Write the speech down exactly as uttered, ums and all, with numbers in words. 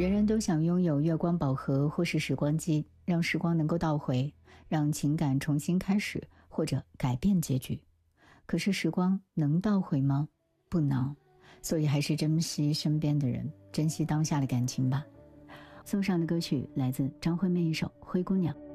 人人都想拥有月光宝盒或是时光机，让时光能够倒回，让情感重新开始，或者改变结局。可是时光能倒回吗？不能，所以还是珍惜身边的人，珍惜当下的感情吧。送上的歌曲来自张惠妹一首《灰姑娘》。